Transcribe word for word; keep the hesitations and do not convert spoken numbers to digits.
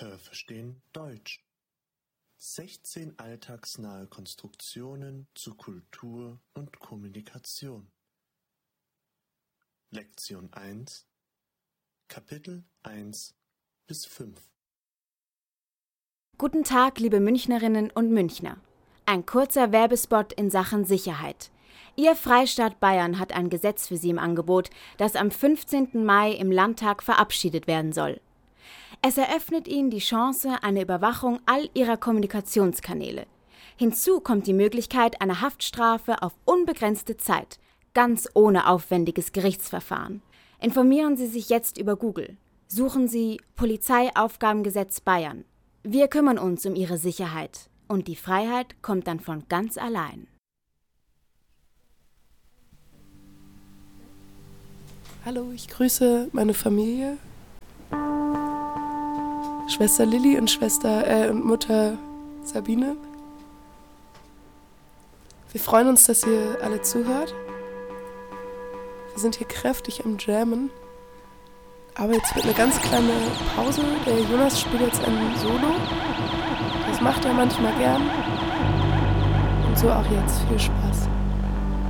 Hörverstehen Deutsch. sechzehn alltagsnahe Konstruktionen zu Kultur und Kommunikation. Lektion eins, Kapitel eins bis fünf. Guten Tag, liebe Münchnerinnen und Münchner. Ein kurzer Werbespot in Sachen Sicherheit. Ihr Freistaat Bayern hat ein Gesetz für Sie im Angebot, das am fünfzehnten Mai im Landtag verabschiedet werden soll. Es eröffnet Ihnen die Chance einer Überwachung all Ihrer Kommunikationskanäle. Hinzu kommt die Möglichkeit einer Haftstrafe auf unbegrenzte Zeit, ganz ohne aufwendiges Gerichtsverfahren. Informieren Sie sich jetzt über Google. Suchen Sie Polizeiaufgabengesetz Bayern. Wir kümmern uns um Ihre Sicherheit und die Freiheit kommt dann von ganz allein. Hallo, ich grüße meine Familie. Schwester Lilly und Schwester äh, und Mutter Sabine. Wir freuen uns, dass ihr alle zuhört. Wir sind hier kräftig am Jammen. Aber jetzt wird eine ganz kleine Pause. Der Jonas spielt jetzt ein Solo. Das macht er manchmal gern. Und so auch jetzt. Viel Spaß.